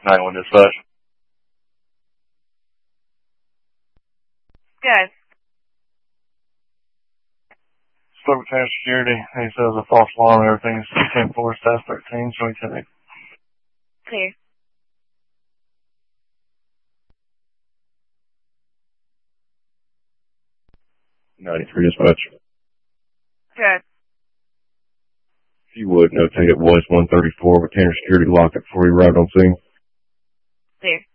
91 dispatch. Good. Spoke with Tanner Security. He says a false alarm and everything's 10-4, staff 13, showing 10-8. Clear. 93 dispatch. Good. If you would, notate it was 134 with Tanner Security locked up before he arrived on scene. Clear.